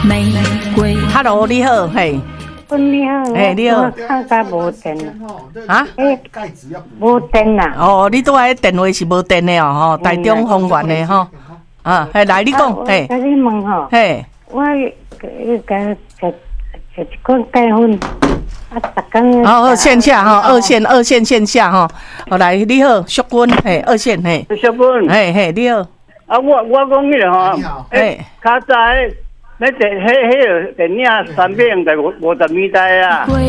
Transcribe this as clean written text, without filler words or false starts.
玫瑰。Hello， 你好，嘿。 你好， 哎，你好。 我看甲无电了。 啊？ 无电啦。 哦，你拄仔电话是无电的哦，吼，台中丰原的吼。啊，嘿，来你讲，嘿。 我甲你问吼。 嘿。 我一罐钙粉，逐工。 哦，线下哈，二线线下哈。好，来你好，淑君，嘿，二线嘿。 淑君。 嘿嘿，你好。 啊，我讲迄个吼，较早迄电影产品在50米台啊。